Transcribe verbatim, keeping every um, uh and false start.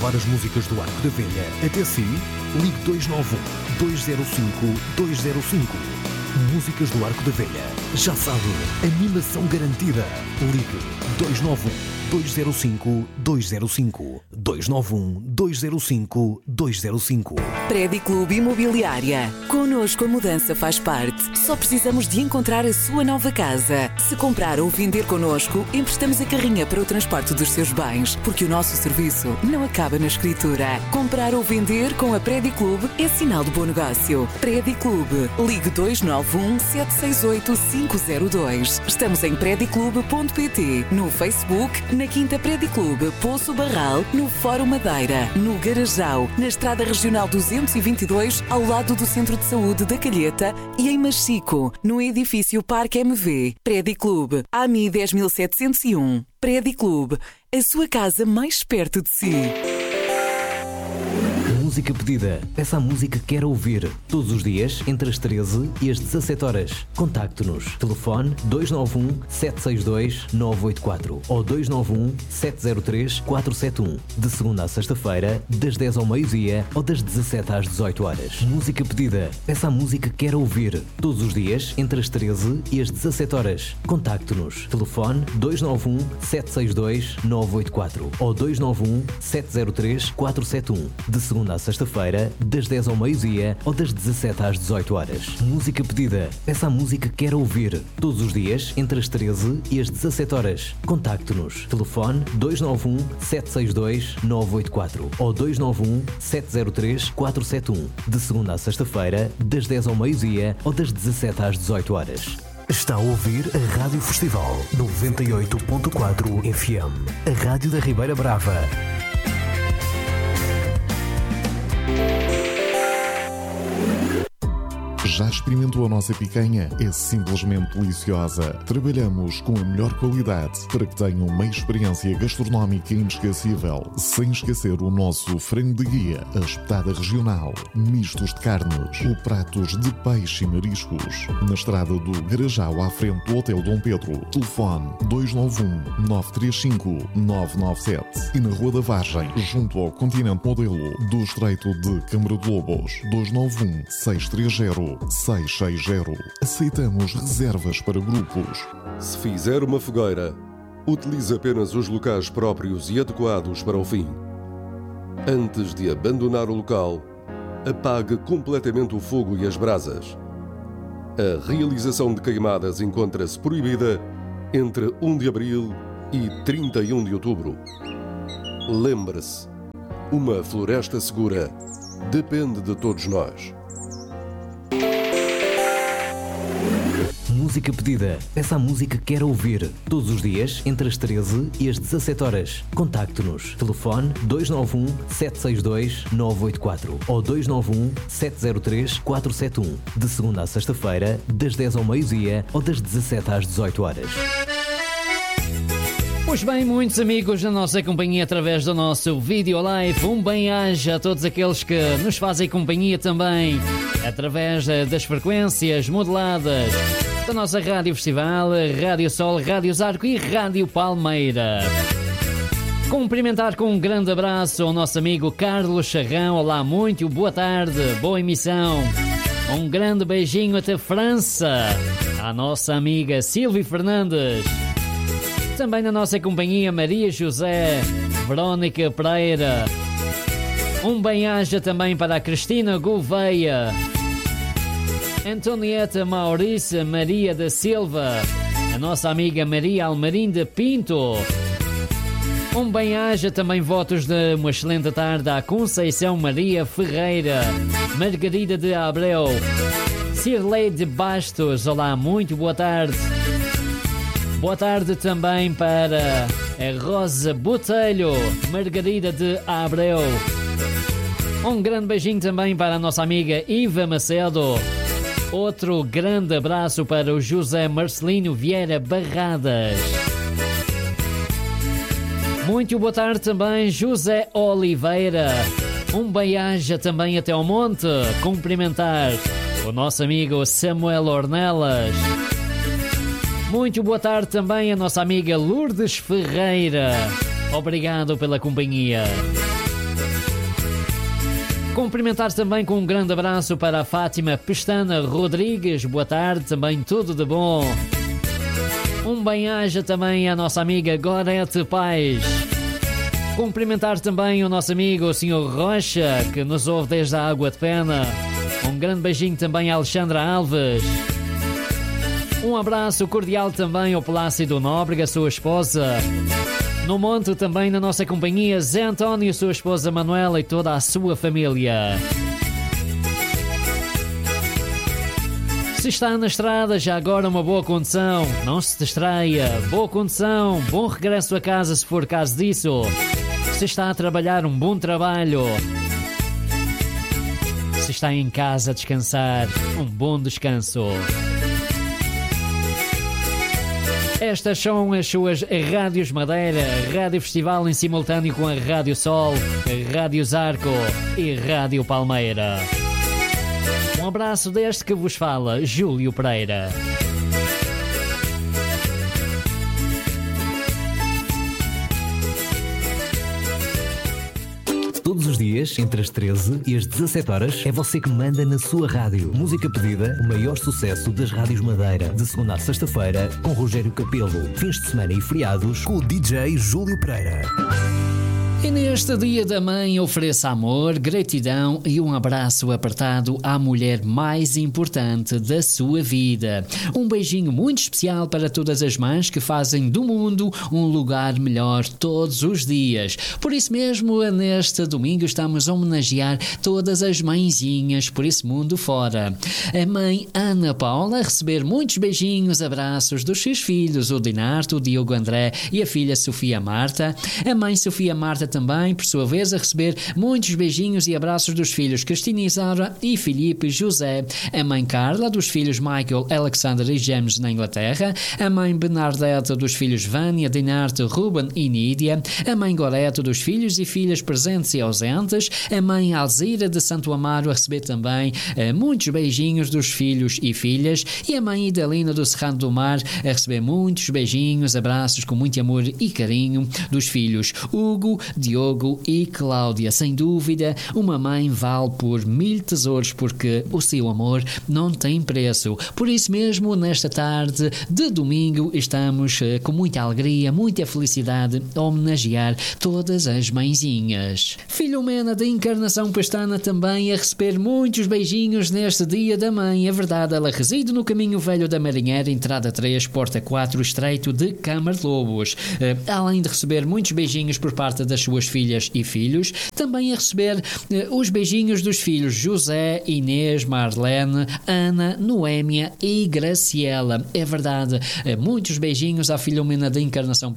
levar as músicas do Arco da Velha até si? Ligue dois nove um, dois zero cinco, dois zero cinco. Músicas do Arco da Velha. Já sabe, animação garantida. Ligue dois nove um, dois zero cinco, dois zero cinco. dois nove um, dois zero cinco, dois zero cinco. Prédio Clube Imobiliária. Connosco a mudança faz parte. Só precisamos de encontrar a sua nova casa. Se comprar ou vender connosco, emprestamos a carrinha para o transporte dos seus bens, porque o nosso serviço não acaba na escritura. Comprar ou vender com a Prédio Clube é sinal de bom negócio. Prédio Clube. Ligue dois nove um, sete seis oito, cinco zero dois. Estamos em prédio clube ponto pt, no Facebook, na Quinta Prédio Clube, Poço Barral, no Fórum Madeira, no Garajal, na Estrada Regional duzentos e vinte e dois, ao lado do Centro de Saúde da Calheta, e em Machico, no edifício Parque M V. Prédio Clube, A M I dez mil setecentos e um. Prédio Clube, a sua casa mais perto de si. Música pedida. Peça a música que quer ouvir. Todos os dias, entre as treze e as dezassete horas. Contacte-nos. Telefone dois nove um, sete seis dois, nove oito quatro ou dois nove um, sete zero três, quatro sete um. De segunda a sexta-feira, das dez ao meio-dia ou das dezassete às dezoito horas. Música pedida. Peça a música que quer ouvir. Todos os dias, entre as treze e as dezassete horas. Contacte-nos. Telefone dois nove um, sete seis dois, nove oito quatro ou dois nove um, sete zero três, quatro sete um. De segunda a sexta-feira, das dez ao meio-dia ou das dezassete às dezoito horas. Música pedida. Peça a música que quer ouvir. Todos os dias, entre as treze e as dezassete horas. Contacte-nos. Telefone dois nove um, sete seis dois, nove oito quatro ou dois nove um, sete zero três, quatro sete um. De segunda a sexta-feira, das dez ao meio-dia ou das dezassete às dezoito horas. Está a ouvir a Rádio Festival noventa e oito ponto quatro F M. A Rádio da Ribeira Brava. Já experimentou a nossa picanha? É simplesmente deliciosa. Trabalhamos com a melhor qualidade para que tenham uma experiência gastronómica inesquecível. Sem esquecer o nosso frango de guia, a espetada regional, mistos de carnes ou pratos de peixe e mariscos. Na estrada do Garajal, à frente do Hotel Dom Pedro. Telefone dois nove um, nove três cinco, nove nove sete. E na Rua da Vargem, junto ao Continente Modelo do Estreito de Câmara de Lobos. dois nove um, seis três zero, seis seis zero. Aceitamos reservas para grupos. Se fizer uma fogueira, utilize apenas os locais próprios e adequados para o fim. Antes de abandonar o local, apague completamente o fogo e as brasas. A realização de queimadas encontra-se proibida entre primeiro de abril e trinta e um de outubro. Lembre-se, uma floresta segura depende de todos nós. Música pedida. Peça a música que quer ouvir. Todos os dias, entre as treze e as dezassete horas. Contacte-nos. Telefone dois nove um, sete seis dois, nove oito quatro ou dois nove um, sete zero três, quatro sete um. De segunda a sexta-feira, das dez ao meio-dia ou das dezassete às dezoito horas. Pois bem, muitos amigos na nossa companhia através do nosso vídeo live. Um bem-aja a todos aqueles que nos fazem companhia também através das frequências moduladas da nossa Rádio Festival, Rádio Sol, Rádio Zarco e Rádio Palmeira. Cumprimentar com um grande abraço ao nosso amigo Carlos Charrão. Olá, muito boa tarde, boa emissão. Um grande beijinho até França, à nossa amiga Silvia Fernandes. Também na nossa companhia Maria José, Verónica Pereira. Um bem-aja também para a Cristina Gouveia, Antonieta Maurícia Maria da Silva, a nossa amiga Maria Almarinda Pinto. Um bem-aja também votos de uma excelente tarde à Conceição Maria Ferreira, Margarida de Abreu, Cirlei de Bastos. Olá, muito boa tarde. Boa tarde também para a Rosa Botelho, Margarida de Abreu. Um grande beijinho também para a nossa amiga Iva Macedo. Outro grande abraço para o José Marcelino Vieira Barradas. Muito boa tarde também, José Oliveira. Um bem-aja também até ao monte. Cumprimentar o nosso amigo Samuel Ornelas. Muito boa tarde também a nossa amiga Lourdes Ferreira. Obrigado pela companhia. Cumprimentar também com um grande abraço para a Fátima Pestana Rodrigues. Boa tarde, também tudo de bom. Um bem-aja também à nossa amiga Gorete Paz. Cumprimentar também o nosso amigo, o senhor Rocha, que nos ouve desde a Água de Pena. Um grande beijinho também a Alexandra Alves. Um abraço cordial também ao Plácido Nóbrega, sua esposa. No Monte também na nossa companhia, Zé António, sua esposa Manuela e toda a sua família. Se está na estrada, já agora uma boa condução. Não se distraia. Boa condução, bom regresso a casa se for caso disso. Se está a trabalhar, um bom trabalho. Se está em casa a descansar, um bom descanso. Estas são as suas Rádios Madeira, Rádio Festival em simultâneo com a Rádio Sol, Rádio Zarco e Rádio Palmeira. Um abraço deste que vos fala, Júlio Pereira. Todos os dias, entre as treze e as dezassete horas, é você que manda na sua rádio. Música pedida, o maior sucesso das Rádios Madeira. De segunda a sexta-feira, com Rogério Capelo. Fins de semana e feriados, com o D J Júlio Pereira. E neste Dia da Mãe ofereça amor, gratidão e um abraço apertado à mulher mais importante da sua vida. Um beijinho muito especial para todas as mães que fazem do mundo um lugar melhor todos os dias. Por isso mesmo, neste domingo estamos a homenagear todas as mãezinhas por esse mundo fora. A mãe Ana Paula a receber muitos beijinhos, abraços dos seus filhos, o Dinarto, o Diogo André e a filha Sofia Marta. A mãe Sofia Marta também, por sua vez, a receber muitos beijinhos e abraços dos filhos Cristina Isaura e Filipe José. A mãe Carla, dos filhos Michael, Alexander e James na Inglaterra. A mãe Bernadette, dos filhos Vânia, Dinarte, Ruben e Nídia. A mãe Goreto, dos filhos e filhas presentes e ausentes. A mãe Alzira de Santo Amaro a receber também eh, muitos beijinhos dos filhos e filhas. E a mãe Idalina do Serrano do Mar a receber muitos beijinhos, abraços com muito amor e carinho dos filhos Hugo, Diogo e Cláudia. Sem dúvida, uma mãe vale por mil tesouros porque o seu amor não tem preço. Por isso mesmo, nesta tarde de domingo, estamos com muita alegria, muita felicidade a homenagear todas as mãezinhas. Filomena da Encarnação Pestana também a receber muitos beijinhos neste Dia da Mãe. É verdade, ela reside no Caminho Velho da Marinheira, entrada três, porta quatro, estreito de Câmara de Lobos. Além de receber muitos beijinhos por parte das suas filhas e filhos, também a receber eh, os beijinhos dos filhos José, Inês, Marlene, Ana, Noémia e Graciela. É verdade, eh, muitos beijinhos à Filomena da Encarnação